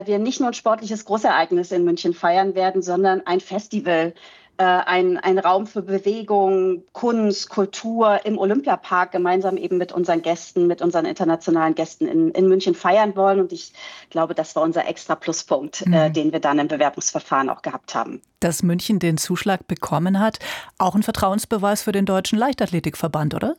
wir nicht nur ein sportliches Großereignis in München feiern werden, sondern ein Festival, ein Raum für Bewegung, Kunst, Kultur im Olympiapark gemeinsam eben mit unseren Gästen, mit unseren internationalen Gästen in München feiern wollen. Und ich glaube, das war unser extra Pluspunkt, den wir dann im Bewerbungsverfahren auch gehabt haben. Dass München den Zuschlag bekommen hat, auch ein Vertrauensbeweis für den Deutschen Leichtathletikverband, oder?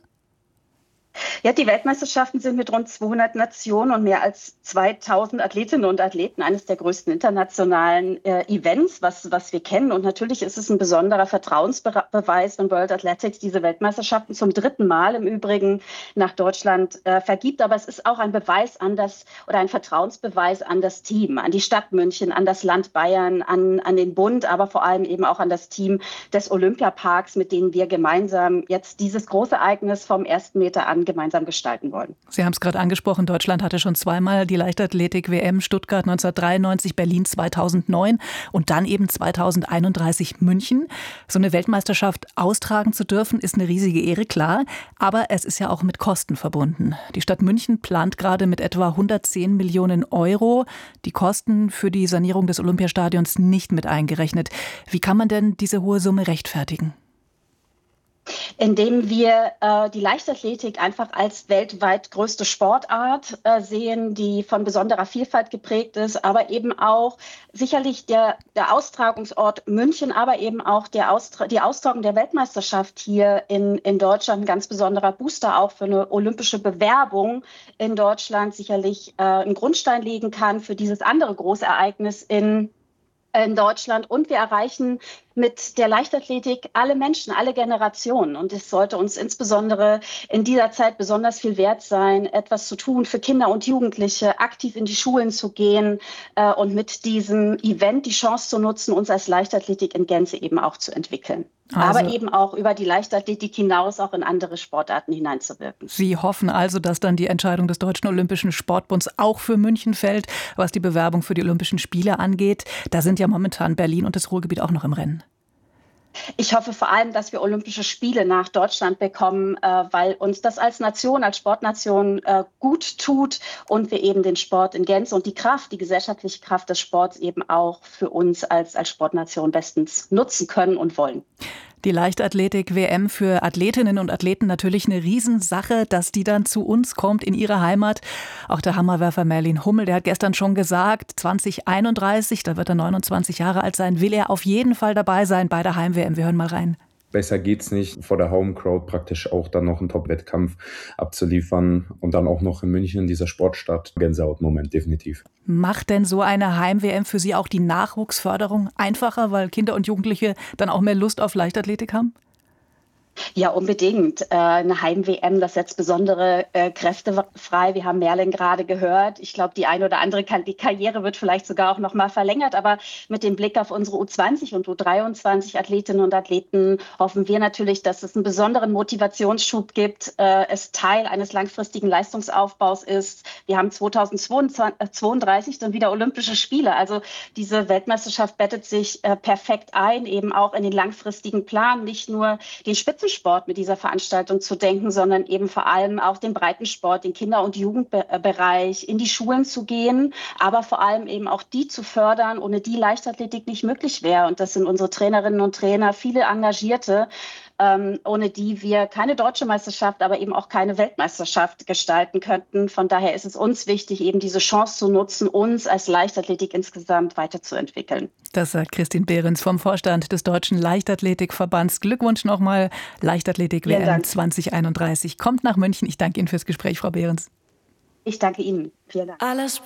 Ja, die Weltmeisterschaften sind mit rund 200 Nationen und mehr als 2000 Athletinnen und Athleten eines der größten internationalen Events, was wir kennen. Und natürlich ist es ein besonderer Vertrauensbeweis, wenn World Athletics diese Weltmeisterschaften zum 3. Mal im Übrigen nach Deutschland vergibt. Aber es ist auch ein Beweis an das oder ein Vertrauensbeweis an das Team, an die Stadt München, an das Land Bayern, an den Bund, aber vor allem eben auch an das Team des Olympiaparks, mit denen wir gemeinsam jetzt dieses große Ereignis vom ersten Meter an gemeinsam gestalten wollen. Sie haben es gerade angesprochen, Deutschland hatte schon zweimal die Leichtathletik-WM, Stuttgart 1993, Berlin 2009 und dann eben 2031 München. So eine Weltmeisterschaft austragen zu dürfen, ist eine riesige Ehre, klar, aber es ist ja auch mit Kosten verbunden. Die Stadt München plant gerade mit etwa 110 Millionen Euro, die Kosten für die Sanierung des Olympiastadions nicht mit eingerechnet. Wie kann man denn diese hohe Summe rechtfertigen? Indem wir die Leichtathletik einfach als weltweit größte Sportart sehen, die von besonderer Vielfalt geprägt ist, aber eben auch sicherlich der Austragungsort München, aber eben auch die Austragung der Weltmeisterschaft hier in Deutschland, ein ganz besonderer Booster auch für eine olympische Bewerbung in Deutschland, sicherlich einen Grundstein legen kann für dieses andere Großereignis in Deutschland. Und wir erreichen mit der Leichtathletik alle Menschen, alle Generationen. Und es sollte uns insbesondere in dieser Zeit besonders viel wert sein, etwas zu tun für Kinder und Jugendliche, aktiv in die Schulen zu gehen und mit diesem Event die Chance zu nutzen, uns als Leichtathletik in Gänze eben auch zu entwickeln. Aber eben auch über die Leichtathletik hinaus auch in andere Sportarten hineinzuwirken. Sie hoffen also, dass dann die Entscheidung des Deutschen Olympischen Sportbunds auch für München fällt, was die Bewerbung für die Olympischen Spiele angeht. Da sind ja momentan Berlin und das Ruhrgebiet auch noch im Rennen. Ich hoffe vor allem, dass wir Olympische Spiele nach Deutschland bekommen, weil uns das als Nation, als Sportnation gut tut und wir eben den Sport in Gänze und die gesellschaftliche Kraft des Sports eben auch für uns als Sportnation bestens nutzen können und wollen. Die Leichtathletik-WM für Athletinnen und Athleten natürlich eine Riesensache, dass die dann zu uns kommt in ihre Heimat. Auch der Hammerwerfer Merlin Hummel, der hat gestern schon gesagt, 2031, da wird er 29 Jahre alt sein, will er auf jeden Fall dabei sein bei der Heim-WM. Wir hören mal rein. Besser geht's nicht, vor der Home-Crowd praktisch auch dann noch einen Top-Wettkampf abzuliefern und dann auch noch in München, in dieser Sportstadt. Gänsehautmoment, definitiv. Macht denn so eine Heim-WM für Sie auch die Nachwuchsförderung einfacher, weil Kinder und Jugendliche dann auch mehr Lust auf Leichtathletik haben? Ja, unbedingt. Eine Heim-WM, das setzt besondere Kräfte frei. Wir haben Merlin gerade gehört. Ich glaube, die eine oder andere die Karriere wird vielleicht sogar auch noch mal verlängert. Aber mit dem Blick auf unsere U20 und U23 Athletinnen und Athleten hoffen wir natürlich, dass es einen besonderen Motivationsschub gibt, es Teil eines langfristigen Leistungsaufbaus ist. Wir haben 2032 dann wieder Olympische Spiele. Also diese Weltmeisterschaft bettet sich perfekt ein, eben auch in den langfristigen Plan, nicht nur den Spitzensport mit dieser Veranstaltung zu denken, sondern eben vor allem auch den Breitensport, den Kinder- und Jugendbereich, in die Schulen zu gehen, aber vor allem eben auch die zu fördern, ohne die Leichtathletik nicht möglich wäre. Und das sind unsere Trainerinnen und Trainer, viele Engagierte, ohne die wir keine deutsche Meisterschaft, aber eben auch keine Weltmeisterschaft gestalten könnten. Von daher ist es uns wichtig, eben diese Chance zu nutzen, uns als Leichtathletik insgesamt weiterzuentwickeln. Das sagt Christine Behrens vom Vorstand des Deutschen Leichtathletikverbands. Glückwunsch nochmal. Leichtathletik-WM 2031 kommt nach München. Ich danke Ihnen fürs Gespräch, Frau Behrens. Ich danke Ihnen. Vielen Dank.